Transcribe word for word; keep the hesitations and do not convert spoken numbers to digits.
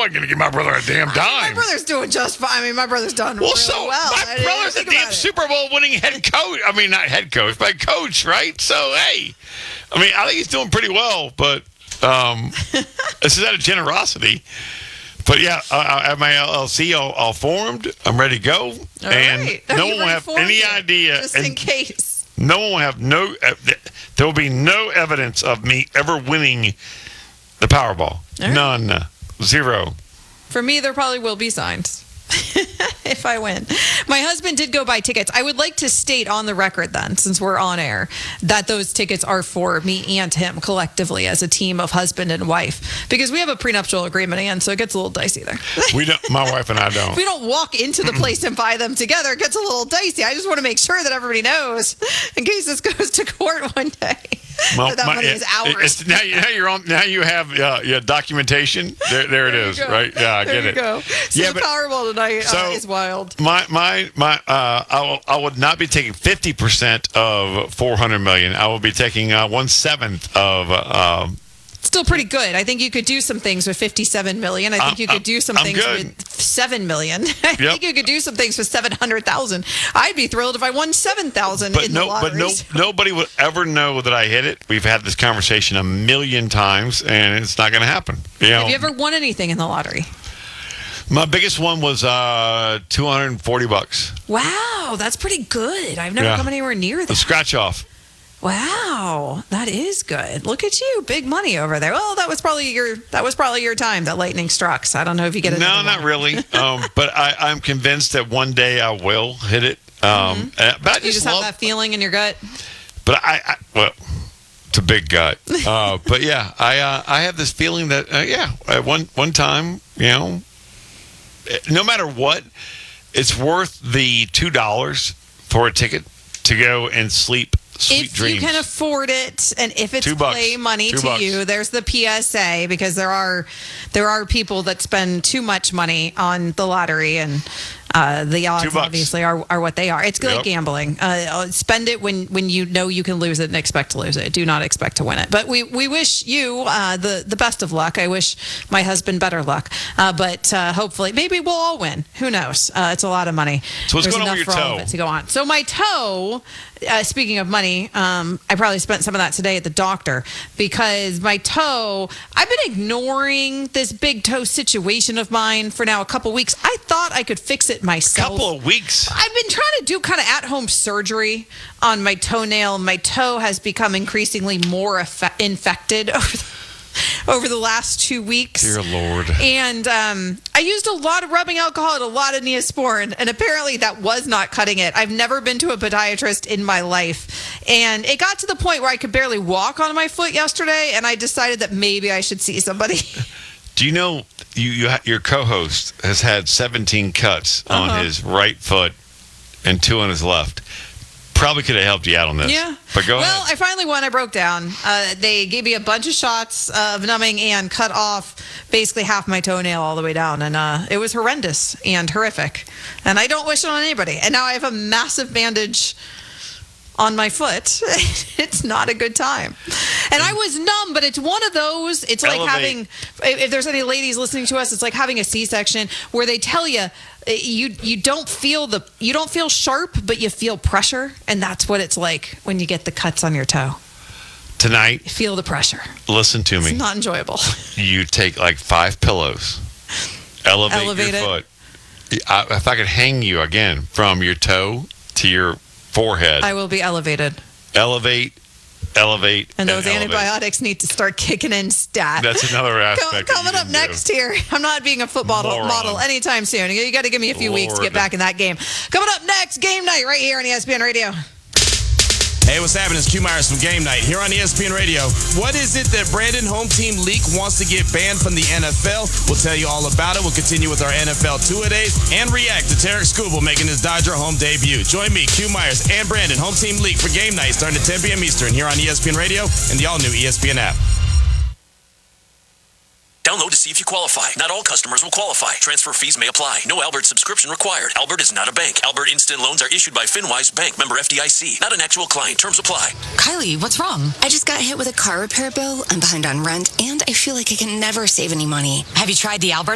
not going to give my brother a damn dime. I mean, my brother's doing just fine. I mean, my brother's done well, really so well. My brother's a damn Super Bowl winning head coach. I mean, not head coach, but coach, right? So, hey, I mean, I think he's doing pretty well, but um, this is out of generosity. But yeah, I, I have my L L C all, all formed. I'm ready to go. All and right. no one will have any it, idea. Just in case. No one will have no, uh, there will be no evidence of me ever winning the Powerball. Right. None. Zero. For me, there probably will be signs. If I win. My husband did go buy tickets. I would like to state on the record then, since we're on air, that those tickets are for me and him collectively as a team of husband and wife, because we have a prenuptial agreement, and so it gets a little dicey there. We don't. My wife and I don't. We don't walk into the place and buy them together. It gets a little dicey. I just want to make sure that everybody knows in case this goes to court one day. Well, that my, money is ours. Now, you, now you're on. Now you have uh, yeah, documentation. There, there it there is. Right? Yeah, I there get you it. Go. So yeah, the but, Powerball tonight so uh, is wild. My my my. Uh, I will, I would not be taking fifty percent of four hundred million. I will be taking uh, one seventh of. Uh, Still pretty good. I think you could do some things with fifty-seven million. I think I'm, you could I'm, do some I'm things good. with seven million. I yep. think you could do some things with seven hundred thousand. I'd be thrilled if I won seven thousand in no, the lottery. But no, nobody would ever know that I hit it. We've had this conversation a million times, and it's not going to happen. You know, have you ever won anything in the lottery? My biggest one was uh, two hundred forty bucks. Wow, that's pretty good. I've never yeah. come anywhere near that. The scratch off. Wow, that is good. Look at you, big money over there. Well, that was probably your that was probably your time that lightning struck. So I don't know if you get it. No, not really. um, but I, I'm convinced that one day I will hit it. Um, mm-hmm. But I you just, just love, have that feeling in your gut. But I, I well, it's a big gut. Uh, but yeah, I uh, I have this feeling that uh, yeah, at one one time, you know, no matter what, it's worth the two dollars for a ticket to go and sleep. Sweet if dreams. you can afford it, and if it's Two bucks. play money Two to bucks. you, there's the P S A, because there are there are people that spend too much money on the lottery, and uh, the odds obviously are, are what they are. It's like yep. gambling. Uh, spend it when, when you know you can lose it and expect to lose it. Do not expect to win it. But we, we wish you uh, the, the best of luck. I wish my husband better luck. Uh, but uh, hopefully, maybe we'll all win. Who knows? Uh, it's a lot of money. So what's There's going on enough with your for all toe? of it to go on. So my toe, uh, speaking of money, um, I probably spent some of that today at the doctor, because my toe, I've been ignoring this big toe situation of mine for now a couple weeks. I thought I could fix it myself. Couple of weeks. I've been trying to do kind of at-home surgery on my toenail. My toe has become increasingly more eff- infected over the, over the last two weeks. Dear Lord. And um, I used a lot of rubbing alcohol and a lot of Neosporin, and apparently that was not cutting it. I've never been to a podiatrist in my life. And it got to the point where I could barely walk on my foot yesterday, and I decided that maybe I should see somebody. Do you know you, you your co-host has had seventeen cuts uh-huh. on his right foot and two on his left? Probably could have helped you out on this. Yeah. But go well, ahead. I finally won. I broke down. Uh, they gave me a bunch of shots of numbing and cut off basically half my toenail all the way down. And uh, it was horrendous and horrific. And I don't wish it on anybody. And now I have a massive bandage on my foot. It's not a good time. And I was numb, but it's one of those, it's like Elevate. having, if there's any ladies listening to us, it's like having a C-section where they tell you, you you don't feel the you don't feel sharp, but you feel pressure, and that's what it's like when you get the cuts on your toe. Tonight, You feel the pressure. listen to me. It's not enjoyable. You take like five pillows, elevate, Elevate your it. foot. I, if I could hang you again from your toe to your forehead, I will be elevated. elevate, elevate, And those elevate. antibiotics need to start kicking in stat. That's another aspect. that Coming you up didn't next do. here, I'm not being a football Moron. model anytime soon. You got to give me a few weeks to Lord. get back in that game. Coming up next, game night right here on E S P N Radio. Hey, what's happening? It's Q Myers from Game Night here on E S P N Radio. What is it that Brandon Home Team Leak wants to get banned from the N F L? We'll tell you all about it. We'll continue with our N F L two-a-days and react to Tarek Skubal making his Dodger home debut. Join me, Q Myers, and Brandon Home Team Leak for Game Night starting at ten p.m. Eastern here on E S P N Radio and the all-new E S P N app. Download to see if you qualify. Not all customers will qualify. Transfer fees may apply. No Albert subscription required. Albert is not a bank. Albert Instant Loans are issued by FinWise Bank, member F D I C. Not an actual client. Terms apply. Kylie, what's wrong? I just got hit with a car repair bill. I'm behind on rent, and I feel like I can never save any money. Have you tried the Albert